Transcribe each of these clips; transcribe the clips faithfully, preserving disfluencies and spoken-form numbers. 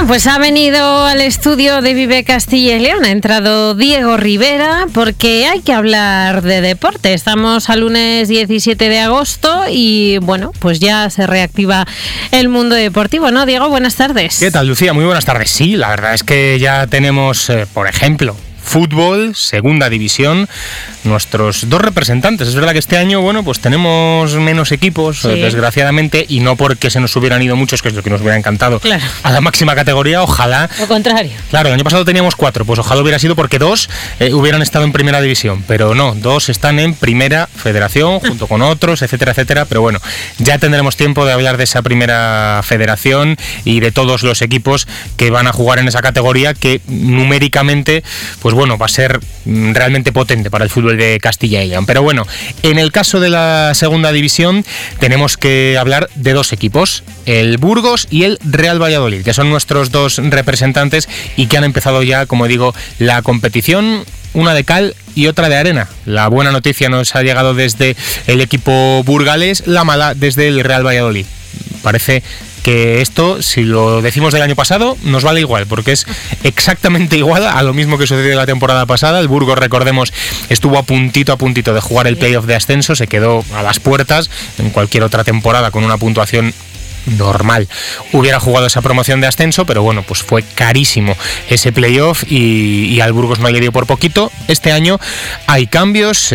Bueno, pues ha venido al estudio de Vive Castilla y León, ha entrado Diego Rivera, porque hay que hablar de deporte. Estamos al lunes diecisiete de agosto y, bueno, pues ya se reactiva el mundo deportivo, ¿no, Diego? Buenas tardes. ¿Qué tal, Lucía? Muy buenas tardes. Sí, la verdad es que ya tenemos, eh, por ejemplo, fútbol, segunda división, nuestros dos representantes. Es verdad que este año, bueno, pues tenemos menos equipos, sí. desgraciadamente, y no porque se nos hubieran ido muchos, que es lo que nos hubiera encantado, claro, a la máxima categoría, ojalá. Lo contrario. Claro, el año pasado teníamos cuatro, pues ojalá hubiera sido porque dos eh, hubieran estado en primera división, pero no, dos están en primera federación, junto con otros, etcétera, etcétera, pero bueno, ya tendremos tiempo de hablar de esa primera federación y de todos los equipos que van a jugar en esa categoría, que numéricamente, pues bueno, va a ser realmente potente para el fútbol de Castilla y León. Pero bueno, en el caso de la segunda división tenemos que hablar de dos equipos, el Burgos y el Real Valladolid, que son nuestros dos representantes y que han empezado ya, como digo, la competición, una de cal y otra de arena. La buena noticia nos ha llegado desde el equipo burgalés, la mala desde el Real Valladolid. Parece que esto, si lo decimos del año pasado, nos vale igual, porque es exactamente igual a lo mismo que sucedió la temporada pasada. El Burgos, recordemos, estuvo a puntito a puntito de jugar el playoff de ascenso, se quedó a las puertas. En cualquier otra temporada, con una puntuación normal, hubiera jugado esa promoción de ascenso, pero bueno, pues fue carísimo ese playoff y, y al Burgos no le dio por poquito. Este año hay cambios,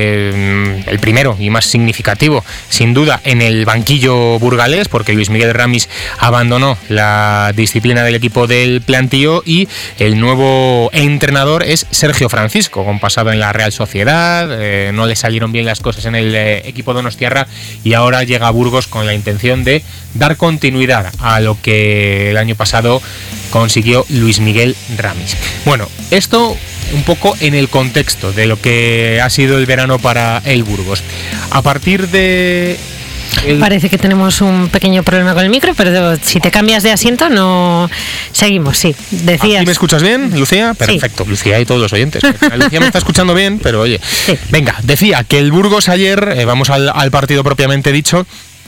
eh, el primero y más significativo, sin duda, en el banquillo burgalés, porque Luis Miguel Ramis abandonó la disciplina del equipo del plantío y el nuevo entrenador es Sergio Francisco, con pasado en la Real Sociedad, eh, no le salieron bien las cosas en el eh, equipo donostiarra y ahora llega a Burgos con la intención de dar continuidad a lo que el año pasado consiguió Luis Miguel Ramis. Bueno, esto un poco en el contexto de lo que ha sido el verano para el Burgos. A partir de... El... Parece que tenemos un pequeño problema con el micro, pero si te cambias de asiento no... Seguimos, sí. Decías... ¿Aquí me escuchas bien, Lucía? Perfecto, sí. Lucía y todos los oyentes. Lucía me está escuchando bien, pero oye... Sí. Venga, decía que el Burgos ayer, eh, vamos al, al partido propiamente dicho,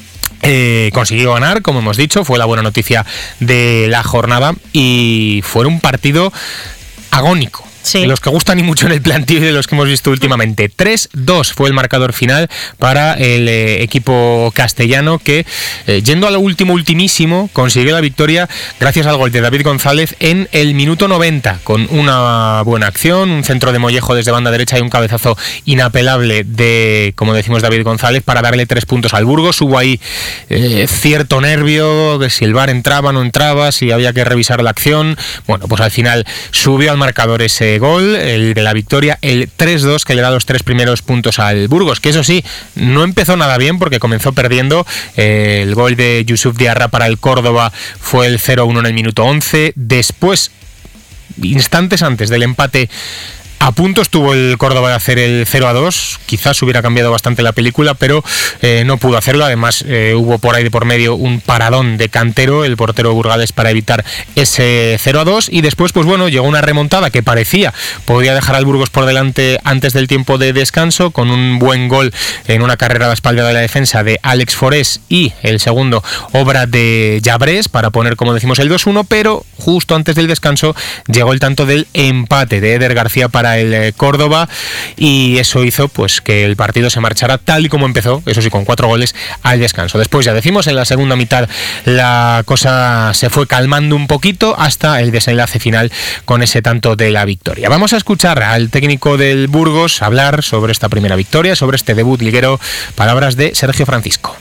Eh, consiguió ganar, como hemos dicho, fue la buena noticia de la jornada y fue un partido agónico. Sí. De los que gustan y mucho en el plantío y de los que hemos visto últimamente. tres dos fue el marcador final para el eh, equipo castellano que, eh, yendo a lo último ultimísimo, consiguió la victoria gracias al gol de David González en el minuto noventa, con una buena acción, un centro de Mollejo desde banda derecha y un cabezazo inapelable de, como decimos, David González para darle tres puntos al Burgos. Hubo ahí eh, cierto nervio de si el V A R entraba o no entraba, si había que revisar la acción. Bueno, pues al final subió al marcador ese gol, el de la victoria, el tres dos, que le da los tres primeros puntos al Burgos, que eso sí, no empezó nada bien porque comenzó perdiendo. Eh, el gol de Yusuf Diarra para el Córdoba fue el cero uno en el minuto once. Después, instantes antes del empate, a punto estuvo el Córdoba de hacer el cero a dos, quizás hubiera cambiado bastante la película, pero eh, no pudo hacerlo. Además, eh, hubo por ahí de por medio un paradón de Cantero, el portero burgalés, para evitar ese cero a dos, y después, pues bueno, llegó una remontada que parecía podía dejar al Burgos por delante antes del tiempo de descanso, con un buen gol en una carrera a la espalda de la defensa de Alex Forés y el segundo, obra de Llabrés, para poner, como decimos, el dos uno, pero justo antes del descanso llegó el tanto del empate de Eder García para el Córdoba y eso hizo pues que el partido se marchara tal y como empezó, eso sí, con cuatro goles al descanso. Después, ya decimos, en la segunda mitad la cosa se fue calmando un poquito hasta el desenlace final con ese tanto de la victoria. Vamos a escuchar al técnico del Burgos hablar sobre esta primera victoria, sobre este debut liguero. Palabras de Sergio Francisco.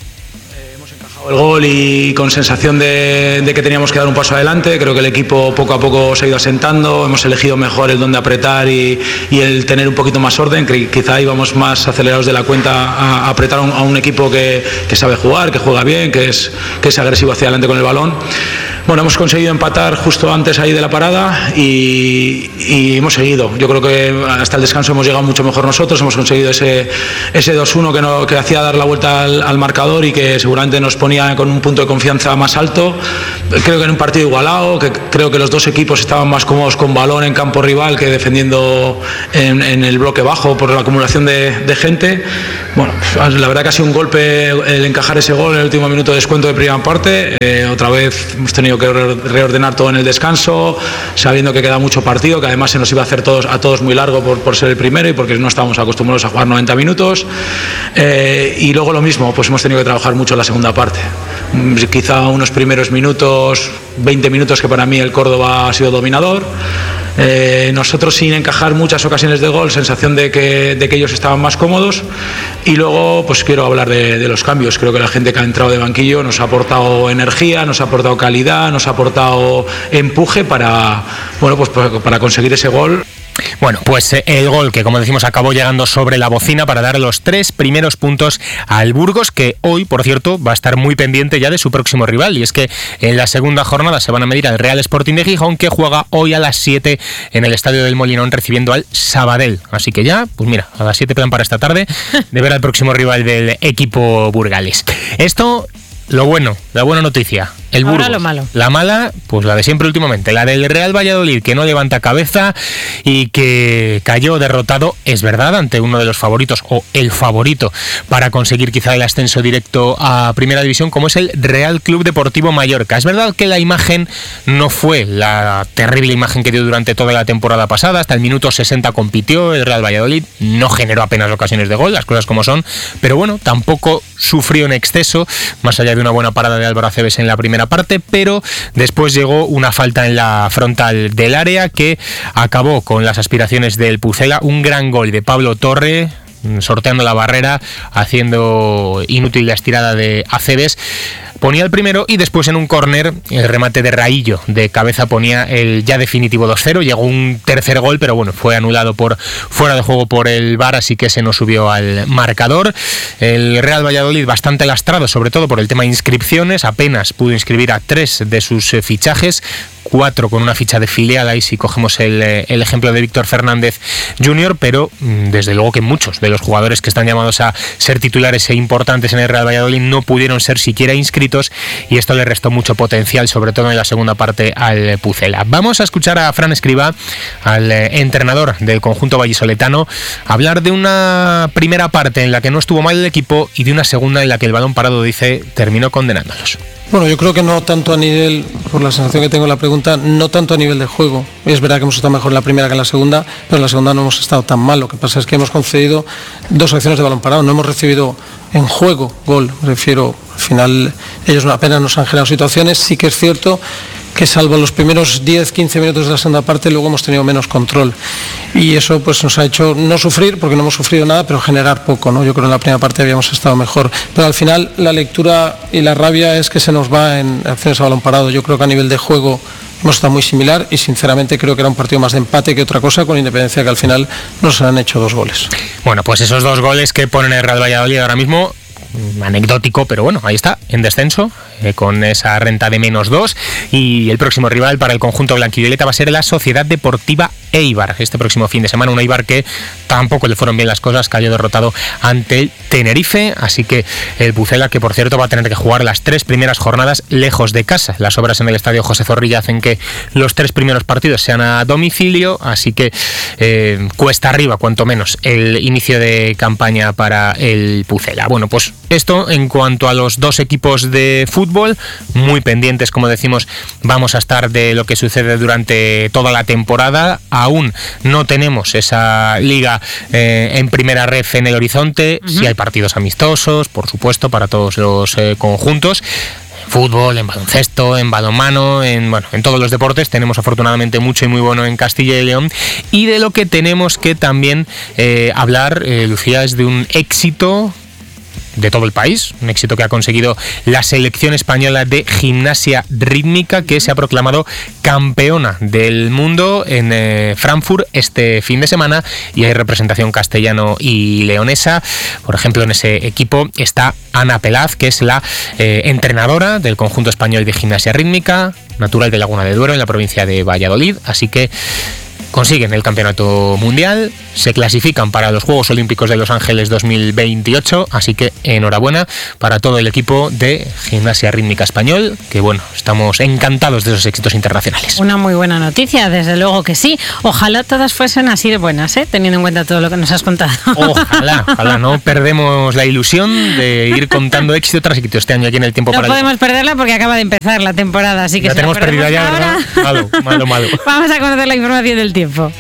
El gol y con sensación de, de que teníamos que dar un paso adelante. Creo que el equipo poco a poco se ha ido asentando, hemos elegido mejor el dónde apretar y, y el tener un poquito más orden. Quizá íbamos más acelerados de la cuenta a, a apretar a un, a un equipo que, que sabe jugar, que juega bien, que es, que es agresivo hacia adelante con el balón. Bueno, hemos conseguido empatar justo antes ahí de la parada y, y hemos seguido. Yo creo que hasta el descanso hemos llegado mucho mejor nosotros, hemos conseguido ese, ese dos uno que, no, que hacía dar la vuelta al, al marcador y que seguramente nos ponía con un punto de confianza más alto. Creo que en un partido igualado, que creo que los dos equipos estaban más cómodos con balón en campo rival que defendiendo en, en el bloque bajo por la acumulación de, de gente. Bueno, la verdad que ha sido un golpe el encajar ese gol en el último minuto de descuento de primera parte. Eh, otra vez hemos tenido tenido que reordenar todo en el descanso, sabiendo que queda mucho partido, que además se nos iba a hacer todos, a todos muy largo por, por ser el primero y porque no estábamos acostumbrados a jugar noventa minutos. Eh, y luego lo mismo, pues hemos tenido que trabajar mucho en la segunda parte. Quizá unos primeros minutos, veinte minutos que para mí el Córdoba ha sido dominador. Eh, nosotros sin encajar muchas ocasiones de gol, sensación de que, de que ellos estaban más cómodos. Y luego pues quiero hablar de, de los cambios. Creo que la gente que ha entrado de banquillo nos ha aportado energía, nos ha aportado calidad, nos ha aportado empuje para, bueno, pues para conseguir ese gol. Bueno, pues el gol que, como decimos, acabó llegando sobre la bocina para dar los tres primeros puntos al Burgos, que hoy, por cierto, va a estar muy pendiente ya de su próximo rival, y es que en la segunda jornada se van a medir al Real Sporting de Gijón, que juega hoy a las siete en el Estadio del Molinón recibiendo al Sabadell. Así que ya, pues mira, a las siete plan para esta tarde de ver al próximo rival del equipo burgalés. Esto... Lo bueno, la buena noticia, el Burgos. Ahora lo malo. La mala, pues la de siempre últimamente, la del Real Valladolid, que no levanta cabeza y que cayó derrotado, es verdad, ante uno de los favoritos, o el favorito, para conseguir quizá el ascenso directo a Primera División, como es el Real Club Deportivo Mallorca. Es verdad que la imagen no fue la terrible imagen que dio durante toda la temporada pasada, hasta el minuto sesenta compitió el Real Valladolid, no generó apenas ocasiones de gol, las cosas como son, pero bueno, tampoco sufrió en exceso, más allá de una buena parada de Álvaro Aceves en la primera parte, pero después llegó una falta en la frontal del área que acabó con las aspiraciones del Pucela. Un gran gol de Pablo Torre, sorteando la barrera, haciendo inútil la estirada de Aceves. Ponía el primero y después en un córner el remate de Raillo de cabeza ponía el ya definitivo dos cero. Llegó un tercer gol, pero bueno, fue anulado por fuera de juego por el V A R, así que se nos subió al marcador. El Real Valladolid bastante lastrado, sobre todo por el tema de inscripciones, apenas pudo inscribir a tres de sus fichajes, cuatro con una ficha de filial, ahí si cogemos el, el ejemplo de Víctor Fernández junior, pero desde luego que muchos de los jugadores que están llamados a ser titulares e importantes en el Real Valladolid no pudieron ser siquiera inscritos, y esto le restó mucho potencial, sobre todo en la segunda parte, al Pucela. Vamos a escuchar a Fran Escribá, al entrenador del conjunto vallisoletano, hablar de una primera parte en la que no estuvo mal el equipo y de una segunda en la que el balón parado, dice, terminó condenándolos. Bueno, yo creo que no tanto a nivel, por la sensación que tengo en la pregunta, no tanto a nivel de juego. Es verdad que hemos estado mejor en la primera que en la segunda, pero en la segunda no hemos estado tan mal. Lo que pasa es que hemos concedido dos acciones de balón parado, no hemos recibido en juego gol. Me refiero, al final ellos apenas nos han generado situaciones. Sí que es cierto que salvo los primeros diez a quince minutos de la segunda parte, luego hemos tenido menos control. Y eso pues nos ha hecho no sufrir, porque no hemos sufrido nada, pero generar poco, ¿no? Yo creo que en la primera parte habíamos estado mejor. Pero al final la lectura y la rabia es que se nos va en acciones a balón parado. Yo creo que a nivel de juego hemos estado muy similar y sinceramente creo que era un partido más de empate que otra cosa, con independencia que al final nos han hecho dos goles. Bueno, pues esos dos goles que ponen el Real Valladolid ahora mismo, anecdótico, pero bueno, ahí está, en descenso, eh, con esa renta de menos dos, y el próximo rival para el conjunto blanquivioleta va a ser la Sociedad Deportiva Eibar, este próximo fin de semana, un Eibar que tampoco le fueron bien las cosas, cayó derrotado ante el Tenerife, así que el Pucela, que por cierto va a tener que jugar las tres primeras jornadas lejos de casa. Las obras en el estadio José Zorrilla hacen que los tres primeros partidos sean a domicilio, así que eh, cuesta arriba, cuanto menos, el inicio de campaña para el Pucela. Bueno, pues esto en cuanto a los dos equipos de fútbol, muy pendientes, como decimos, vamos a estar de lo que sucede durante toda la temporada. Aún no tenemos esa liga eh, en primera ref en el horizonte. Uh-huh. Sí hay partidos amistosos, por supuesto, para todos los eh, conjuntos. Fútbol, en baloncesto, en balonmano, en bueno, en todos los deportes tenemos afortunadamente mucho y muy bueno en Castilla y León. Y de lo que tenemos que también eh, hablar, eh, Lucía, es de un éxito de todo el país, un éxito que ha conseguido la selección española de gimnasia rítmica, que se ha proclamado campeona del mundo en eh, Frankfurt este fin de semana, y hay representación castellano y leonesa. Por ejemplo, en ese equipo está Ana Pelaz, que es la eh, entrenadora del conjunto español de gimnasia rítmica, natural de Laguna de Duero, en la provincia de Valladolid, así que consiguen el campeonato mundial, se clasifican para los Juegos Olímpicos de Los Ángeles dos mil veintiocho, así que enhorabuena para todo el equipo de Gimnasia Rítmica Español, que bueno, estamos encantados de esos éxitos internacionales. Una muy buena noticia, desde luego que sí. Ojalá todas fuesen así de buenas, ¿eh? Teniendo en cuenta todo lo que nos has contado. Ojalá, ojalá no perdemos la ilusión de ir contando éxito tras éxito este año aquí en el tiempo. No para podemos el... perderla porque acaba de empezar la temporada, así que la si tenemos la perdida ya, ahora... ¿verdad? Malo, malo, malo. Vamos a conocer la información del tiempo.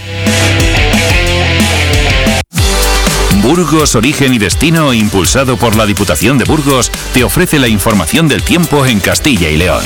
Burgos Origen y Destino, impulsado por la Diputación de Burgos, te ofrece la información del tiempo en Castilla y León.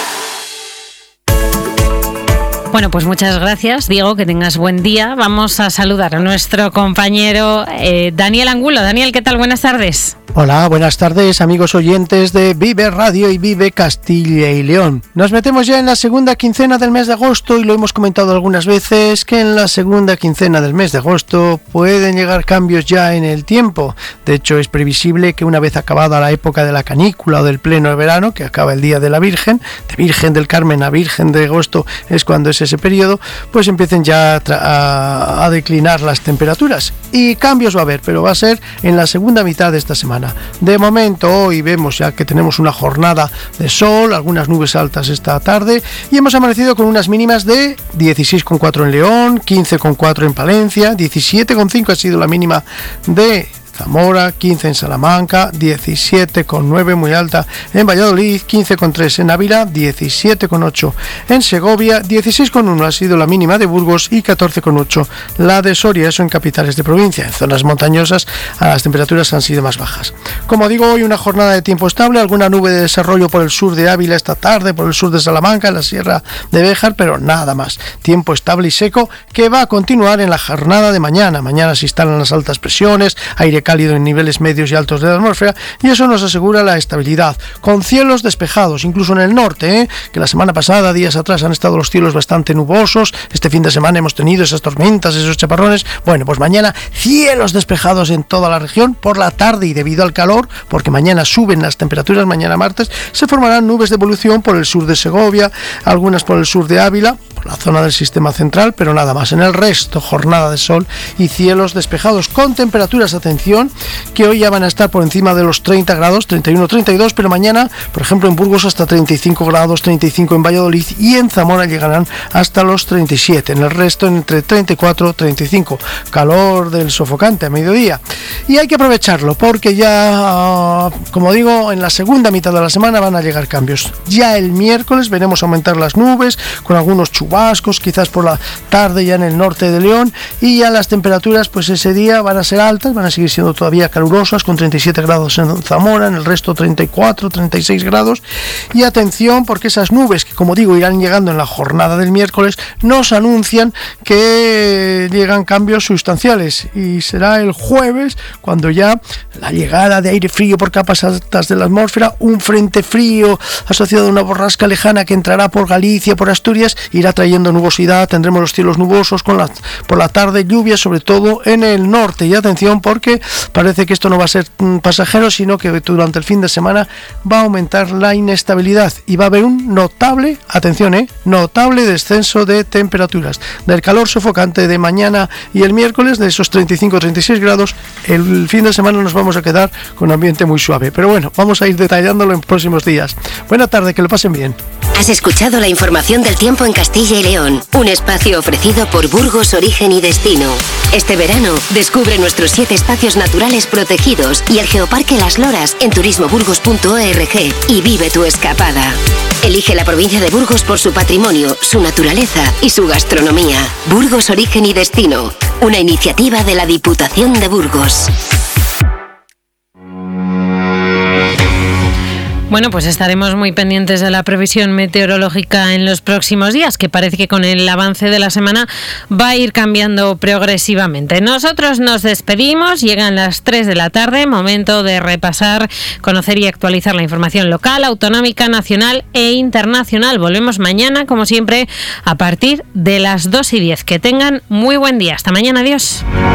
Bueno, pues muchas gracias, Diego, que tengas buen día. Vamos a saludar a nuestro compañero eh, Daniel Angulo. Daniel, ¿qué tal? Buenas tardes. Hola, buenas tardes, amigos oyentes de Vive Radio y Vive Castilla y León. Nos metemos ya en la segunda quincena del mes de agosto y lo hemos comentado algunas veces que en la segunda quincena del mes de agosto pueden llegar cambios ya en el tiempo. De hecho, es previsible que una vez acabada la época de la canícula o del pleno de verano, que acaba el Día de la Virgen, de Virgen del Carmen a Virgen de agosto es cuando es ese periodo, pues empiecen ya a, a, a declinar las temperaturas. Y cambios va a haber, pero va a ser en la segunda mitad de esta semana. De momento hoy vemos ya que tenemos una jornada de sol, algunas nubes altas esta tarde y hemos amanecido con unas mínimas de dieciséis coma cuatro en León, quince coma cuatro en Palencia, diecisiete coma cinco ha sido la mínima de Zamora, quince en Salamanca, diecisiete coma nueve muy alta en Valladolid, quince coma tres en Ávila, diecisiete coma ocho en Segovia, dieciséis coma uno ha sido la mínima de Burgos y catorce coma ocho la de Soria, eso en capitales de provincia. En zonas montañosas las temperaturas han sido más bajas. Como digo, hoy una jornada de tiempo estable, alguna nube de desarrollo por el sur de Ávila esta tarde, por el sur de Salamanca, en la sierra de Béjar, pero nada más. Tiempo estable y seco que va a continuar en la jornada de mañana. Mañana se instalan las altas presiones, aire cálido en niveles medios y altos de la atmósfera y eso nos asegura la estabilidad, con cielos despejados, incluso en el norte, ¿eh? que la semana pasada, días atrás, han estado los cielos bastante nubosos, este fin de semana hemos tenido esas tormentas, esos chaparrones. Bueno, pues mañana cielos despejados en toda la región, por la tarde y debido al calor, porque mañana suben las temperaturas, mañana martes, se formarán nubes de evolución por el sur de Segovia, algunas por el sur de Ávila, por la zona del sistema central, pero nada más. En el resto, jornada de sol y cielos despejados, con temperaturas, atención, que hoy ya van a estar por encima de los treinta grados, treinta y uno, treinta y dos, pero mañana, por ejemplo, en Burgos hasta treinta y cinco grados, treinta y cinco en Valladolid y en Zamora llegarán hasta los treinta y siete. En el resto, entre treinta y cuatro, treinta y cinco. Calor del sofocante a mediodía. Y hay que aprovecharlo porque ya, como digo, en la segunda mitad de la semana van a llegar cambios. Ya el miércoles veremos aumentar las nubes con algunos chubascos, quizás por la tarde ya en el norte de León, y ya las temperaturas pues ese día van a ser altas, van a seguir siendo todavía calurosas, con treinta y siete grados en Zamora, en el resto treinta y cuatro, treinta y seis grados. Y atención, porque esas nubes que, como digo, irán llegando en la jornada del miércoles, nos anuncian que llegan cambios sustanciales y será el jueves cuando ya la llegada de aire frío por capas altas de la atmósfera, un frente frío asociado a una borrasca lejana que entrará por Galicia, por Asturias, irá trayendo nubosidad, tendremos los cielos nubosos con la, por la tarde lluvias, sobre todo en el norte. Y atención, porque parece que esto no va a ser pasajero, sino que durante el fin de semana va a aumentar la inestabilidad y va a haber un notable, atención, eh, notable descenso de temperaturas. Del calor sofocante de mañana y el miércoles, de esos treinta y cinco a treinta y seis grados, el fin de semana nos vamos a quedar con un ambiente muy suave. Pero bueno, vamos a ir detallándolo en próximos días. Buena tarde, que lo pasen bien. Has escuchado la información del tiempo en Castilla y León, un espacio ofrecido por Burgos Origen y Destino. Este verano, descubre nuestros siete espacios naturales protegidos y el Geoparque Las Loras en turismo burgos punto org y vive tu escapada. Elige la provincia de Burgos por su patrimonio, su naturaleza y su gastronomía. Burgos Origen y Destino, una iniciativa de la Diputación de Burgos. Bueno, pues estaremos muy pendientes de la previsión meteorológica en los próximos días, que parece que con el avance de la semana va a ir cambiando progresivamente. Nosotros nos despedimos, llegan las tres de la tarde, momento de repasar, conocer y actualizar la información local, autonómica, nacional e internacional. Volvemos mañana, como siempre, a partir de las dos y diez. Que tengan muy buen día. Hasta mañana, adiós.